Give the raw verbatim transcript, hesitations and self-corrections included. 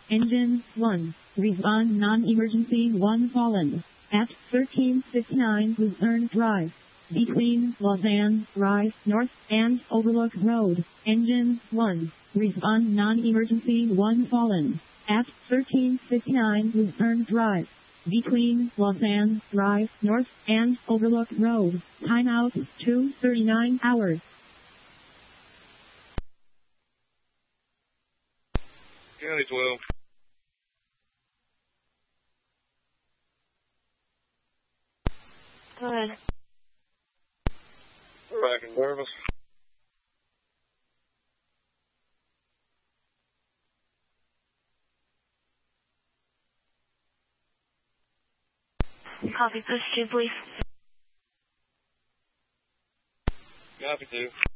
Engine one. Respond non-emergency one fallen. At thirteen fifty-nine Luzerne Drive. Between Lausanne, Rise, North, and Overlook Road. Engine one. Respond non-emergency one fallen. At thirteen fifty-nine Luzerne Drive. Between Lausanne, Rise, North, and Overlook Road. Timeout two thirty-nine hours. County twelve. Go ahead. We're back in service. Copy, push two, please. Copy two.